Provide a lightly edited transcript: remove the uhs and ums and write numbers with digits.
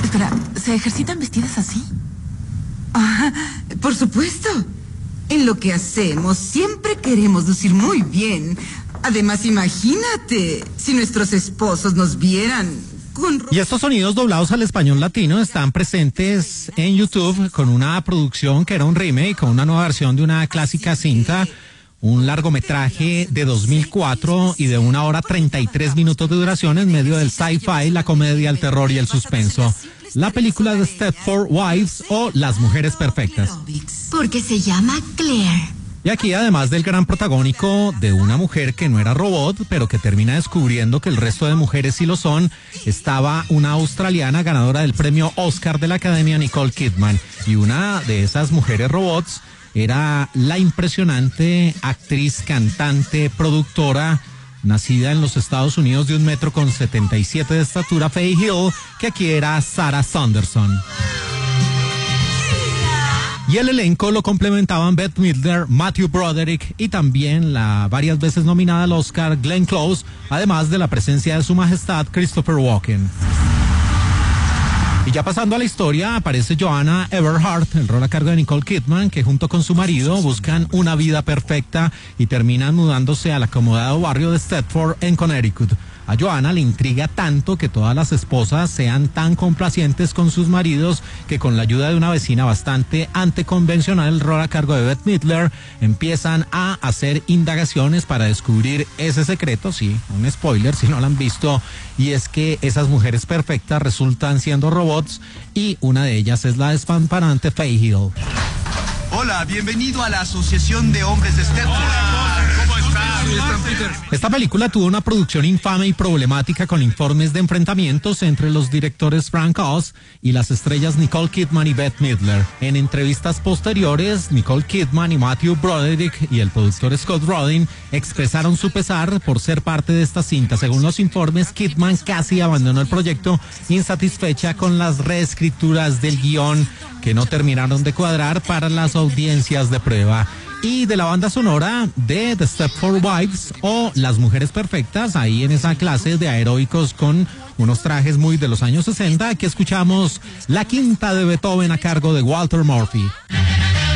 Espera, ¿se ejercitan vestidas así? Ah, por supuesto. En lo que hacemos siempre queremos lucir muy bien. Además, imagínate, si nuestros esposos nos vieran con... Y estos sonidos doblados al español latino están presentes en YouTube con una producción que era un remake, con una nueva versión de una clásica cinta, un largometraje de 2004 y de 1 hora 33 minutos de duración en medio del sci-fi, la comedia, el terror y el suspenso. La película de Stepford Wives o Las Mujeres Perfectas. Porque se llama Claire. Y aquí, además del gran protagónico de una mujer que no era robot, pero que termina descubriendo que el resto de mujeres sí lo son, estaba una australiana ganadora del premio Oscar de la Academia, Nicole Kidman. Y una de esas mujeres robots era la impresionante actriz, cantante, productora, nacida en los Estados Unidos de 1,77 m de estatura, Faye Hill, que aquí era Sarah Saunderson. Y el elenco lo complementaban Bette Midler, Matthew Broderick y también la varias veces nominada al Oscar Glenn Close, además de la presencia de su majestad Christopher Walken. Y ya pasando a la historia, aparece Joanna Everhart, el rol a cargo de Nicole Kidman, que junto con su marido buscan una vida perfecta y terminan mudándose al acomodado barrio de Stepford en Connecticut. A Joanna le intriga tanto que todas las esposas sean tan complacientes con sus maridos que con la ayuda de una vecina bastante anticonvencional, el rol a cargo de Bette Midler, empiezan a hacer indagaciones para descubrir ese secreto, sí, un spoiler si no lo han visto, y es que esas mujeres perfectas resultan siendo robots y una de ellas es la despampanante Faye Hill. Hola, bienvenido a la Asociación de Hombres de Stepford. ¿Cómo estás? Esta película tuvo una producción infame y problemática con informes de enfrentamientos entre los directores Frank Oz y las estrellas Nicole Kidman y Bette Midler. En entrevistas posteriores, Nicole Kidman y Matthew Broderick y el productor Scott Rudin expresaron su pesar por ser parte de esta cinta. Según los informes, Kidman casi abandonó el proyecto insatisfecha con las reescrituras del guión que no terminaron de cuadrar para las audiencias de prueba. Y de la banda sonora de The Stepford Wives o Las Mujeres Perfectas, ahí en esa clase de aeróbicos con unos trajes muy de los años 60, aquí escuchamos La Quinta de Beethoven a cargo de Walter Murphy.